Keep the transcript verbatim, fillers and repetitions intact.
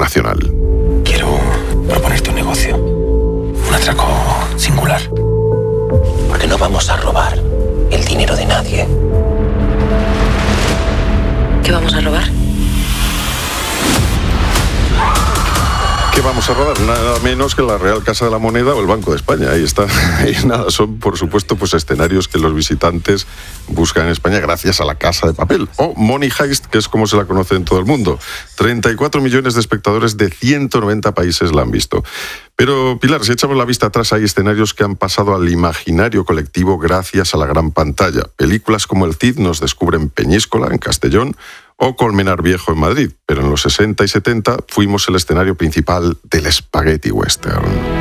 internacional. Quiero proponerte un negocio. Un atraco singular. Porque no vamos a robar el dinero de nadie. ¿Qué vamos a robar? ¿Qué vamos a robar? Nada menos que la Real Casa de la Moneda o el Banco de España. Ahí está. Y nada, son por supuesto pues escenarios que los visitantes buscan en España gracias a la Casa de Papel. O Money Heist, que es como se la conoce en todo el mundo. treinta y cuatro millones de espectadores de ciento noventa países la han visto. Pero, Pilar, si echamos la vista atrás, hay escenarios que han pasado al imaginario colectivo gracias a la gran pantalla. Películas como El Cid nos descubren Peñíscola, en Castellón, o Colmenar Viejo, en Madrid. Pero en los sesenta y setenta fuimos el escenario principal del Spaghetti Western.